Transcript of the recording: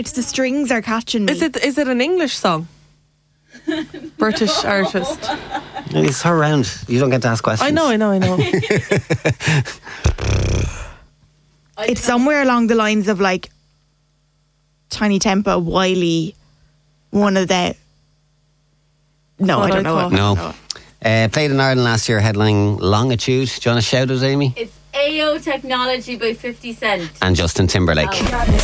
It's the strings are catching me. Is it an English song? British artist. It's her round. You don't get to ask questions. I know. It's somewhere along the lines of like Tiny Tempa, Wiley, one of the... No, I don't know it. No. Played in Ireland last year, headlining Longitude. Do you want to shout it, Amy? It's AO Technology by 50 Cent. And Justin Timberlake.